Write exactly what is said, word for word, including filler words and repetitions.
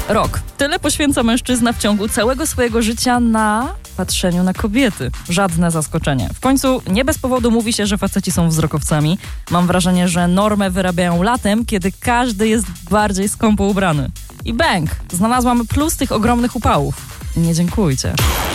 Rok. Tyle poświęca mężczyzna w ciągu całego swojego życia na patrzeniu na kobiety. Żadne zaskoczenie. W końcu nie bez powodu mówi się, że faceci są wzrokowcami. Mam wrażenie, że normę wyrabiają latem, kiedy każdy jest bardziej skąpo ubrany. I bang! Znalazłam plus tych ogromnych upałów. Nie dziękujcie.